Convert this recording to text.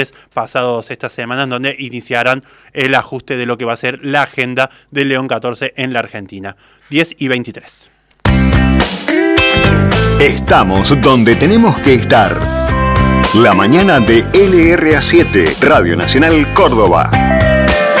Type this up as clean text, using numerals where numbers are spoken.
pasados estas semanas, donde iniciarán el ajuste de lo que va a ser la agenda del León 14 en la Argentina. 10:23. Estamos donde tenemos que estar. La mañana de LRA7, Radio Nacional Córdoba.